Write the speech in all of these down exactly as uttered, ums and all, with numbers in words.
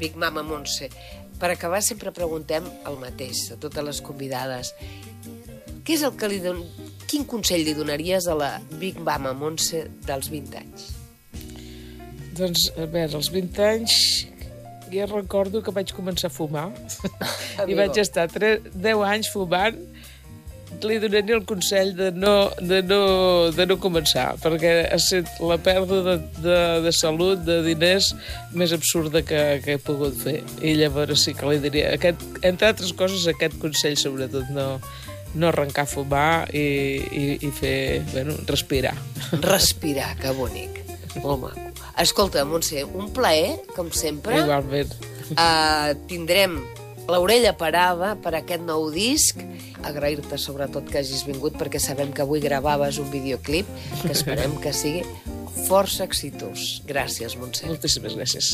Big Mama Montse. Per acabar sempre preguntem el mateix a totes les convidades. Què és el que li don... Quin consell li donaries a la Big Mama Montse dels vint anys? Doncs, a veure, als vint anys ja recordo que vaig començar a fumar i vaig estar deu anys fumant. Li donaria el consell de no, de no, de no començar, perquè ha estat la pèrdua de, de, de salut, de diners, més absurda que, que he pogut fer. I llavors sí que li diria, aquest, entre altres coses, aquest consell, sobretot, no, no arrencar a fumar i, i, i fer, bueno, respirar. Respirar, que bonic. Molt maco. Escolta, Montse, un plaer, com sempre. Igualment. Uh, tindrem l'orella parada per aquest nou disc. Agrair-te sobretot que hagis vingut, perquè sabem que avui gravaves un videoclip que esperem que sigui força exitós. Gràcies, Montse. Moltíssimes gràcies.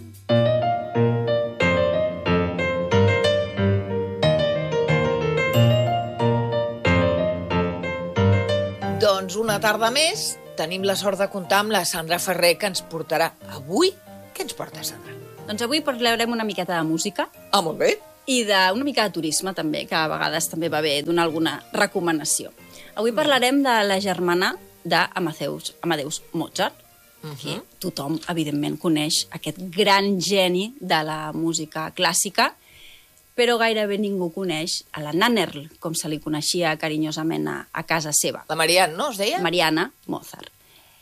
Doncs una tarda més tenim la sort de comptar amb la Sandra Ferrer, que ens portarà avui. Què ens porta, Sandra? Doncs avui parlarem una miqueta de música. Ah, molt bé. I d'una mica de turisme, també, que a vegades també va bé donar alguna recomanació. Avui parlarem de la germana d'Amadeus Amadeus Mozart, uh-huh. que tothom, evidentment, coneix aquest gran geni de la música clàssica, però gairebé ningú coneix a la Nannerl, com se li coneixia carinyosament a, a casa seva. La Marianne, no, es deia? Mariana Mozart.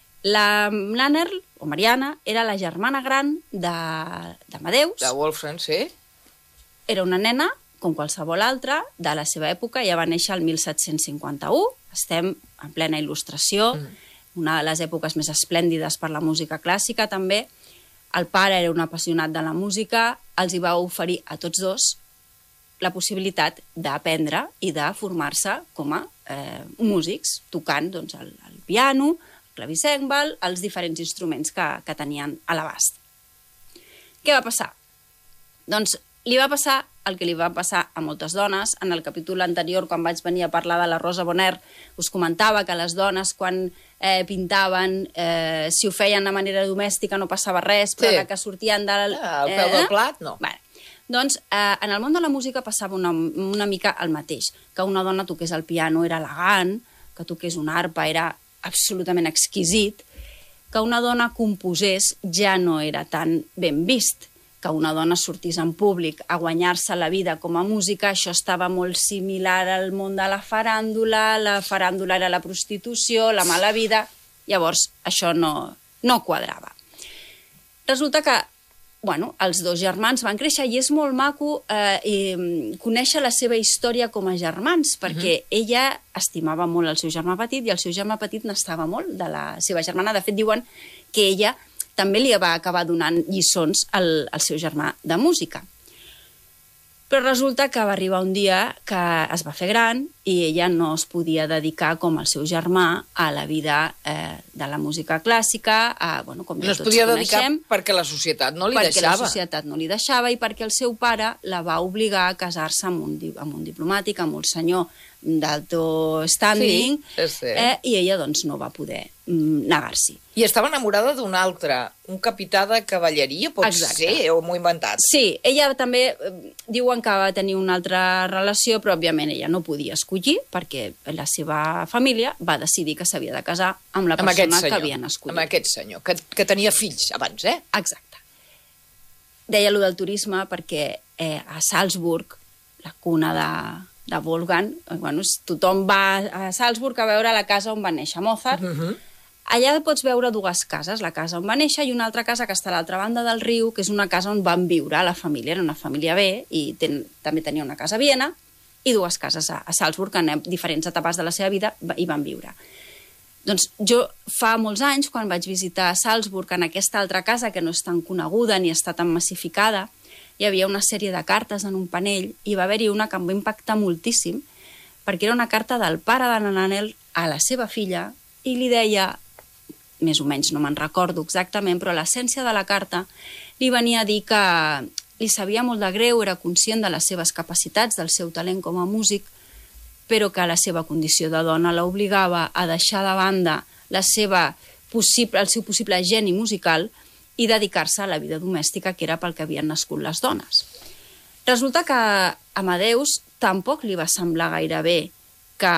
La Nannerl, o Mariana, era la germana gran d'Amadeus. De Wolfgang, sí. Era una nena, com qualsevol altra, de la seva època. Ja va néixer el mil set-cents cinquanta-u. Estem en plena il·lustració, mm. una de les èpoques més esplèndides per la música clàssica, també. El pare era un apassionat de la música, els hi va oferir a tots dos la possibilitat d'aprendre i de formar-se com a eh, músics, tocant doncs, el, el piano, el clavicèmbal, els diferents instruments que, que tenien a l'abast. Què va passar? Doncs li va passar el que li va passar a moltes dones. En el capítol anterior, quan vaig venir a parlar de la Rosa Bonheur, us comentava que les dones, quan eh, pintaven, eh, si ho feien de manera domèstica no passava res, però sí. que sortien del... Ah, al peu eh? del plat, no. Bé, doncs, eh, en el món de la música passava una, una mica el mateix, que una dona toqués el piano era elegant, que toqués una arpa era absolutament exquisit, que una dona composés ja no era tan ben vist, que una dona sortís en públic a guanyar-se la vida com a música, això estava molt similar al món de la faràndula, la faràndula era la prostitució, la mala vida, llavors això no, no quadrava. Resulta que bueno, els dos germans van créixer i és molt maco eh, i conèixer la seva història com a germans, perquè uh-huh. ella estimava molt el seu germà petit i el seu germà petit n'estava molt de la seva germana. De fet, diuen que ella també li va acabar donant lliçons al, al seu germà de música. Però resulta que va arribar un dia que es va fer gran i ella no es podia dedicar com el seu germà a la vida eh, de la música clàssica, a, bueno, com ja no tots es podia coneixem, dedicar perquè la societat no li perquè deixava. Perquè la societat no li deixava i perquè el seu pare la va obligar a casar-se amb un, amb un diplomàtic, amb un senyor d'alto standing, sí, sí. Eh, i ella doncs no va poder mm, negar-s'hi. I estava enamorada d'un altre, un capità de cavalleria, pot Exacte. ser, o m'ho he inventat? Sí, ella també eh, diuen que va tenir una altra relació, però òbviament ella no podia escollir, perquè la seva família va decidir que s'havia de casar amb la amb persona senyor, que havien escollit. Amb aquest senyor, que, que tenia fills abans, eh? Exacte. Deia allò del turisme perquè eh, a Salzburg, la cuna de, de Wolfgang, bueno, tothom va a Salzburg a veure la casa on va néixer Mozart. Uh-huh. Allà pots veure dues cases, la casa on va néixer i una altra casa que està a l'altra banda del riu, que és una casa on van viure la família, era una família bé, i ten, també tenia una casa a Viena i dues cases a, a Salzburg, que en diferents etapes de la seva vida hi van viure. Doncs jo fa molts anys, quan vaig visitar Salzburg, en aquesta altra casa, que no és tan coneguda ni està tan massificada, hi havia una sèrie de cartes en un panell i va haver-hi una que em va impactar moltíssim, perquè era una carta del pare de la Nannerl a la seva filla i li deia, més o menys no me'n recordo exactament, però l'essència de la carta li venia a dir que li sabia molt de greu, era conscient de les seves capacitats, del seu talent com a músic, però que la seva condició de dona l'obligava a deixar de banda la seva possible, el seu possible geni musical i dedicar-se a la vida domèstica, que era pel que havien nascut les dones. Resulta que a Amadeus tampoc li va semblar gaire bé que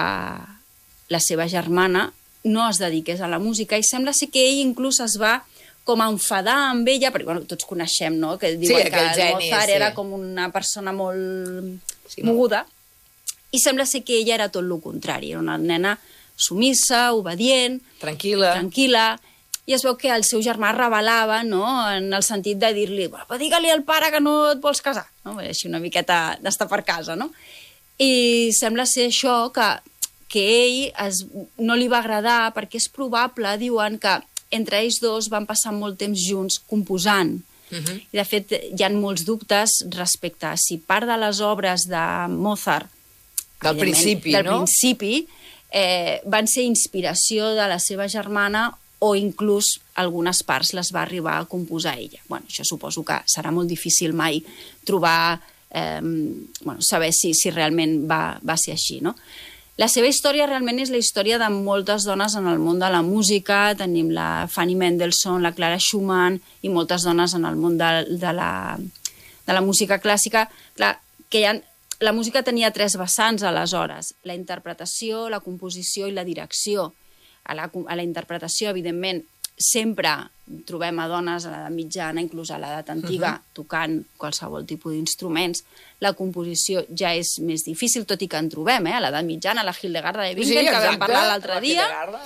la seva germana no es dediqués a la música, i sembla ser que ell inclús es va com a enfadar amb ella, perquè bueno, tots coneixem, no?, que diuen Sí, que aquell geni, Mozart sí. era com una persona molt Sí, moguda, i sembla ser que ella era tot el contrari, era una nena sumissa, obedient, Tranquil·la. tranquil·la, i es veu que el seu germà revelava, no?, en el sentit de dir-li, però digue-li al pare que no et vols casar, no?, així una miqueta d'estar per casa, no? I sembla ser això que, que ell es, no li va agradar, perquè és probable, diuen, que entre ells dos van passar molt temps junts composant. Uh -huh. I, de fet, hi ha molts dubtes respecte a si part de les obres de Mozart, Del principi, del no? principi, eh, van ser inspiració de la seva germana, o inclús algunes parts les va arribar a composar ella. Bueno, això suposo que serà molt difícil mai trobar, eh, bueno, saber si, si realment va, va ser així, no? La seva història realment és la història de moltes dones en el món de la música. Tenim la Fanny Mendelssohn, la Clara Schumann i moltes dones en el món de, de, la, de la música clàssica. Clar, que hi ha, la música tenia tres vessants aleshores: la interpretació, la composició i la direcció. A la, a la interpretació, evidentment, sempre trobem a dones a l'edat mitjana, inclús a l'edat antiga, uh-huh. tocant qualsevol tipus d'instruments. La composició ja és més difícil, tot i que en trobem, eh? A l'edat mitjana, la Hildegarda de Bingen, sí, que vam parlar l'altre dia,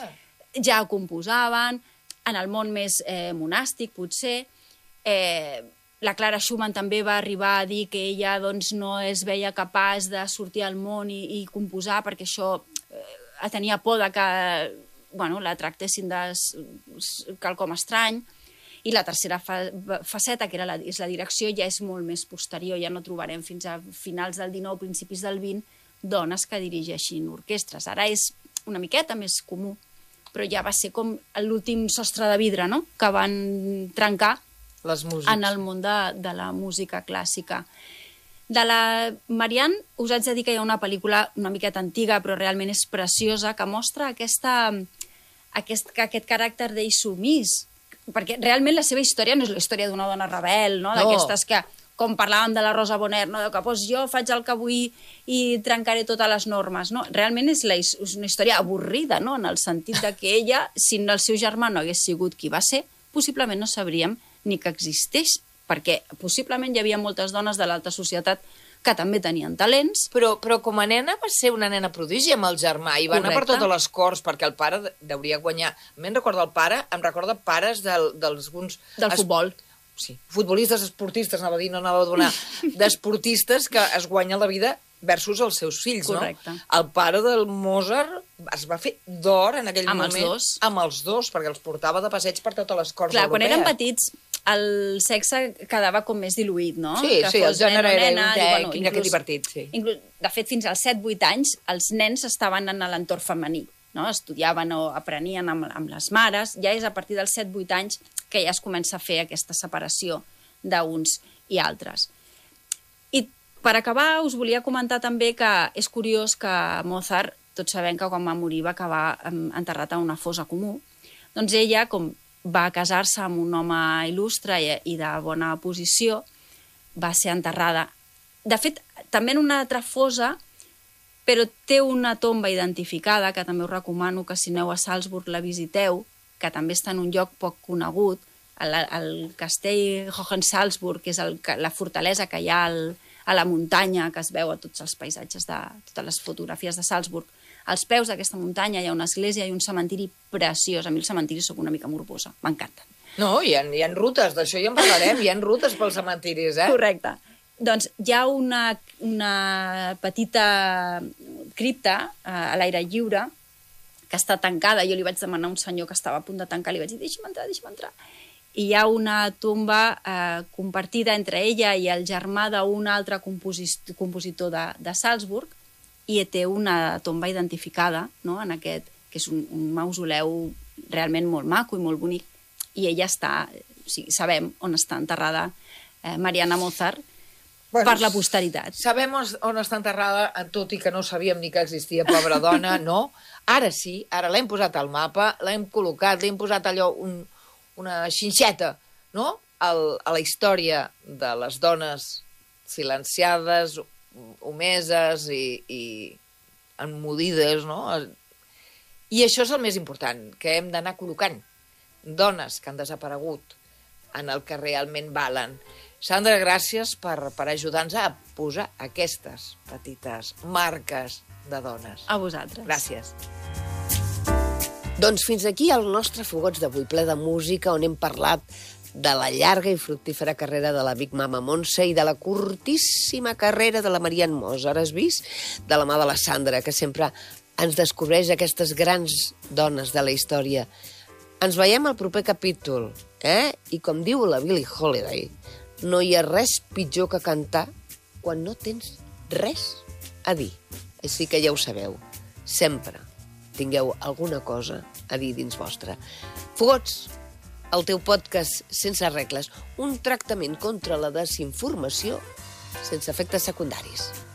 ja composaven. En el món més eh, monàstic, potser, eh, la Clara Schumann també va arribar a dir que ella doncs, no es veia capaç de sortir al món i, i composar, perquè això eh, tenia por de que bueno, la tractessin de quelcom estrany. I la tercera fa faceta, que era la, és la direcció, ja és molt més posterior. Ja no trobarem fins a finals del dinou, principis del vint, dones que dirigeixin orquestres. Ara és una miqueta més comú, però ja va ser com l'últim sostre de vidre, no?, que van trencar les músics en el món de, de la música clàssica. De la Marianne us haig de dir que hi ha una pel·lícula una miqueta antiga, però realment és preciosa, que mostra aquesta, aquest, aquest caràcter d'ell sumís, perquè realment la seva història no és la història d'una dona rebel, no? D'aquestes que, com parlàvem de la Rosa Bonheur, no? que pues, jo faig el que vull i trencaré totes les normes. No? Realment és, la, és una història avorrida, no? En el sentit de que ella, si el seu germà no hagués sigut qui va ser, possiblement no sabríem ni que existeix, perquè possiblement hi havia moltes dones de l'alta societat que també tenien talents. Però, però com a nena va ser una nena prodigi amb el germà i va anar per totes les corts, perquè el pare deuria guanyar. A mi em recorda el pare, em recorda pares del, d'alguns... Del es... futbol. Sí, futbolistes, esportistes, anava a dir, no anava a donar, d'esportistes que es guanyen la vida versus els seus fills, correcte. No? El pare del Mozart es va fer d'or en aquell amb moment. Els dos. Amb els dos, perquè els portava de passeig per totes les corts Clar, europees. Quan eren petits, el sexe quedava com més diluït, no? Sí, que sí, el gènere era un i, bueno, quin inclús, que divertit, sí. Inclús, de fet, fins als set vuit anys, els nens estaven en l'entorn femení, no? Estudiaven o aprenien amb, amb les mares. Ja és a partir dels set vuit anys que ja es comença a fer aquesta separació d'uns i altres. I per acabar, us volia comentar també que és curiós que Mozart, tots sabem que quan va morir va acabar enterrat a una fossa comú, doncs ella, com va casar-se amb un home il·lustre i de bona posició, va ser enterrada. De fet, també en una altra fossa, però té una tomba identificada, que també us recomano que si aneu a Salzburg la visiteu, que també està en un lloc poc conegut, el, el castell Hohensalzburg, que és el, la fortalesa que hi ha al, a la muntanya, que es veu a tots els paisatges, de totes les fotografies de Salzburg. Als peus d'aquesta muntanya hi ha una església i un cementiri preciós. A mi els cementiris soc una mica morbosa, m'encanten. No, hi ha, hi ha rutes, d'això ja en parlarem, hi ha rutes pels cementiris, eh? Correcte. Doncs hi ha una, una petita cripta a l'aire lliure que està tancada. Jo li vaig demanar a un senyor que estava a punt de tancar, li vaig dir, deixa'm entrar, deixa'm entrar. I hi ha una tomba eh, compartida entre ella i el germà d'un altre compositor, compositor de, de Salzburg, i té una tomba identificada, no?, en aquest, que és un, un mausoleu realment molt maco i molt bonic, i ella està, o sigui, sabem on està enterrada eh, Marianne Mozart, bueno, per la posteritat. Sabem on està enterrada, tot i que no sabíem ni que existia, pobra dona, no? Ara sí, ara l'hem posat al mapa, l'hem col·locat, l'hem posat allò, un, una xinxeta no? El, a la història de les dones silenciades, omeses i, i emmudides, no? I això és el més important, que hem d'anar col·locant dones que han desaparegut en el que realment valen. Sandra, gràcies per, per ajudar-nos a posar aquestes petites marques de dones. A vosaltres. Gràcies. Doncs fins aquí el nostre Fogots d'avui, ple de música, on hem parlat de la llarga i fructífera carrera de la Big Mama Montse i de la curtíssima carrera de la Marianne Moss. Ara has vist? De la mà de la Sandra, que sempre ens descobreix aquestes grans dones de la història. Ens veiem al proper capítol, eh? I com diu la Billie Holiday, no hi ha res pitjor que cantar quan no tens res a dir. Així que ja ho sabeu, sempre tingueu alguna cosa a dir dins vostra. Fogots, el teu podcast sense regles, un tractament contra la desinformació sense efectes secundaris.